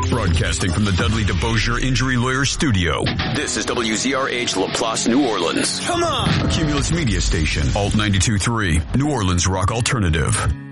Broadcasting from the Dudley DeBosier Injury Lawyer Studio, this is WZRH LaPlace, New Orleans. Come on! A Cumulus Media Station, Alt 92.3, New Orleans Rock Alternative.